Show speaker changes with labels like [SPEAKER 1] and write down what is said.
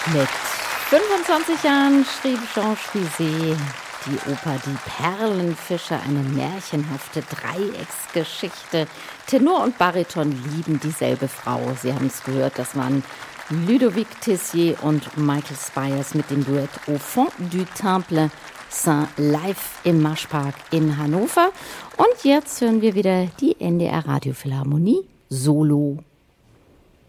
[SPEAKER 1] Mit 25 Jahren schrieb Georges Bizet die Oper Die Perlenfische, eine märchenhafte Dreiecksgeschichte. Tenor und Bariton lieben dieselbe Frau. Sie haben es gehört, das waren Ludovic Tessier und Michael Spyers mit dem Duett Au Fond du Temple Saint live im Marschpark in Hannover. Und jetzt hören wir wieder die NDR Radiophilharmonie Solo.